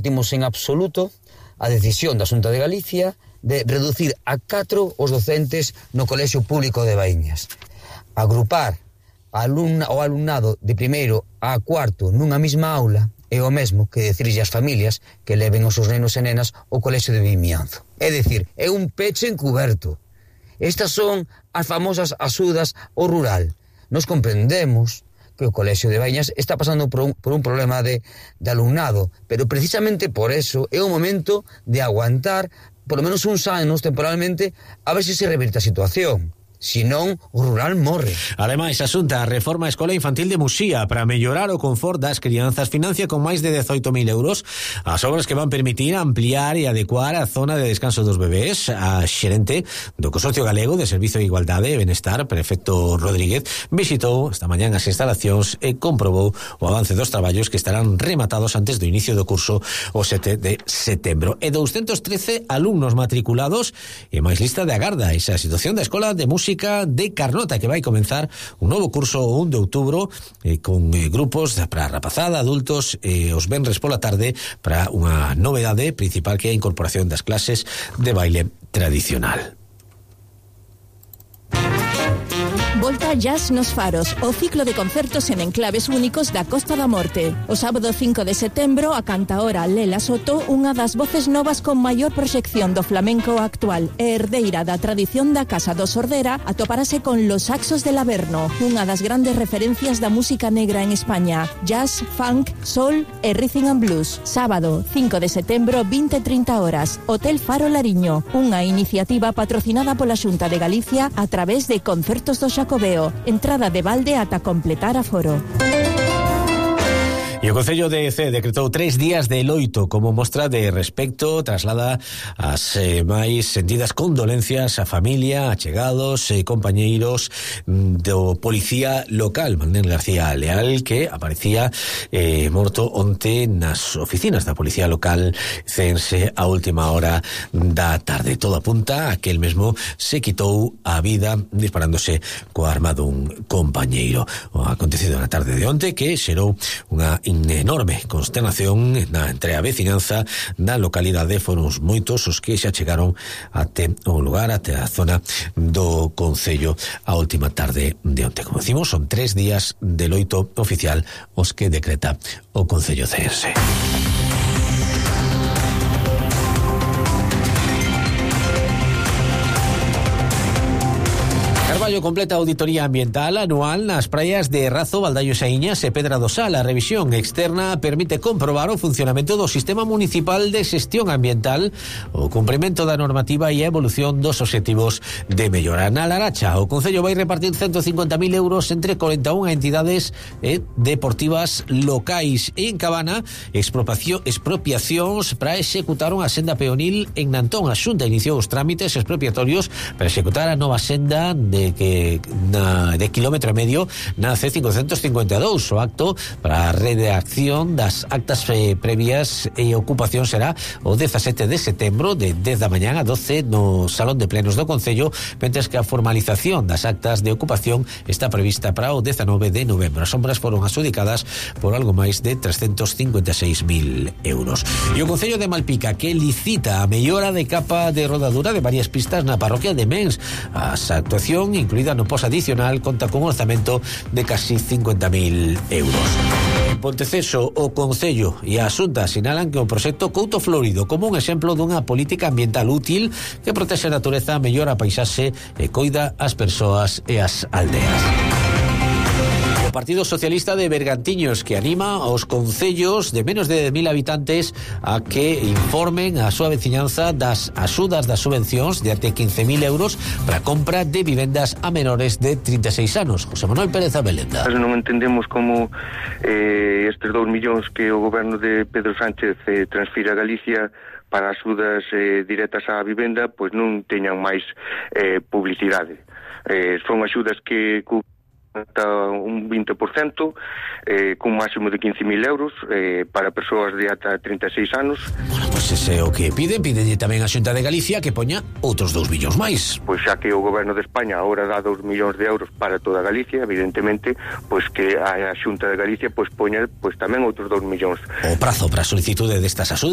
compartimos en absoluto a decisión da Xunta de Galicia de reducir a 4 os docentes no Colexio Público de Baíñas. Agrupar o alumnado de primeiro a cuarto nunha mesma aula é o mesmo que decirlle ás familias que leven os seus nenos e nenas ao Colexio de Vimianzo. É dicir, é un peche encuberto. Estas son as famosas axudas ao rural. Nos comprendemos que o Colexio de Baíñas está pasando por un problema de alumnado, pero precisamente por eso é o momento de aguantar por lo menos uns anos temporalmente a ver se revirte a situación. Senón, o rural morre. Ademais, a Xunta reforma a Escola Infantil de Muxía para mellorar o confort das crianzas. Financia con máis de 18.000 euros as obras que van permitir ampliar e adecuar a zona de descanso dos bebés. A xerente do Consorcio Galego de Servizo de Igualdade e Benestar, Prefecto Rodríguez, visitou esta mañá as instalacións e comprobou o avance dos traballos que estarán rematados antes do inicio do curso o 7 de setembro. E 213 alumnos matriculados e máis lista de agarda. Esa situación da Escola de Música de Carnota, que vai comenzar un novo curso o 1 de outubro con grupos para rapazada, adultos e os venres pola tarde para unha novedade principal que é a incorporación das clases de baile tradicional. Volta Jazz nos Faros, o ciclo de concertos en enclaves únicos da Costa da Morte. O sábado 5 de setembro, a cantaora Lela Soto, unha das voces novas con maior proxección do flamenco actual e herdeira da tradición da Casa do Sordera, atoparase con Los Saxos del Averno, unha das grandes referencias da música negra en España. Jazz, funk, soul e rhythm and blues. Sábado 5 de setembro, 20:30 horas. Hotel Faro Lariño, unha iniciativa patrocinada pola Xunta de Galicia a través de Concertos do Xacobeo. Entrada de balde ata completar aforo. E o Concello de Cee decretou 3 días de loito como mostra de respecto, traslada as máis sentidas condolencias á familia, achegados e compañeiros do policía local, Manuel García Leal, que aparecía morto onte nas oficinas da policía local ceense a última hora da tarde. Todo apunta a que el mesmo se quitou a vida disparándose coa arma dun compañeiro. O acontecido na tarde de onte que xerou unha enorme consternación entre a vecinanza da localidade. Foron moitos os que se achegaron até o lugar, até a zona do Concello a última tarde de onte. Como decimos, son 3 días de loito oficial os que decreta o Concello ceense. Carballo completa a auditoría ambiental anual nas praias de Razo, Valdallos e Iñas e Pedra do Sal. A revisión externa permite comprobar o funcionamento do Sistema Municipal de Xestión Ambiental, o cumprimento da normativa e a evolución dos obxectivos de mellora. Na Laracha, o Concello vai repartir 150.000 euros entre 41 entidades deportivas locais. E en Cabana, expropiacións para executar unha senda peonil en Nantón. A Xunta iniciou os trámites expropiatorios para executar a nova senda de kilómetro e medio na C552. O acto para a redacción das actas previas e ocupación será o 17 de setembro de 10 da mañá a 12 no Salón de Plenos do Concello, mentres que a formalización das actas de ocupación está prevista para o 19 de novembro. As obras foron adxudicadas por algo máis de 356.000 euros. E o Concello de Malpica, que licita a mellora de capa de rodadura de varias pistas na parroquia de Mens. A actuación, incluída no pos adicional, conta con un orzamento de casi 50.000 euros. En Ponteceso, o Concello e a Xunta sinalan que o proxecto Couto Florido como un exemplo dunha política ambiental útil que protexe a natureza, mellora a paisaxe e coida as persoas e as aldeas. O Partido Socialista de Bergantiños, que anima aos concellos de menos de 10.000 habitantes a que informen a súa veciñanza das axudas das subvencións de até 15.000 euros para a compra de vivendas a menores de 36 anos. José Manuel Pérez Abelenda. Non entendemos como estes 2 millóns que o goberno de Pedro Sánchez transfira a Galicia para axudas directas á vivenda, pois non teñan máis publicidade. Son axudas que ata un 20%, cun máximo de 15.000 euros para persoas de ata 36 anos. Bueno, pois ese é o que piden tamén a Xunta de Galicia que poña outros 2 millóns máis. Pois xa que o goberno de España agora dá 2 millóns de euros para toda Galicia, evidentemente, pois que a Xunta de Galicia pois poña pois tamén outros 2 millóns. O prazo para a solicitude destas axudas